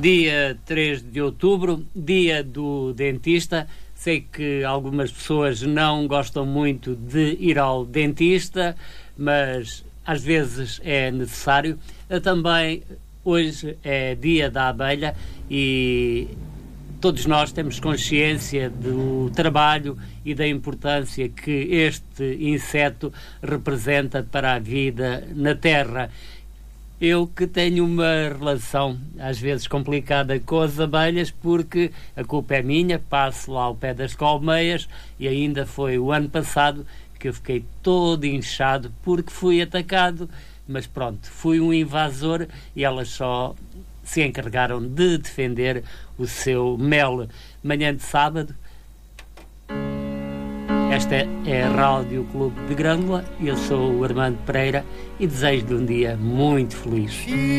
Dia 3 de outubro, dia do dentista. Sei que algumas pessoas não gostam muito de ir ao dentista, mas às vezes é necessário. Também hoje é dia da abelha e todos nós temos consciência do trabalho e da importância que este inseto representa para a vida na Terra. Eu que tenho uma relação às vezes complicada com as abelhas, porque a culpa é minha, passo lá ao pé das colmeias e ainda foi o ano passado que eu fiquei todo inchado porque fui atacado, mas pronto, fui um invasor e elas só se encarregaram de defender o seu mel. Manhã de sábado, esta é a Rádio Clube de Grândola, eu sou o Armando Pereira e desejo-lhe um dia muito feliz.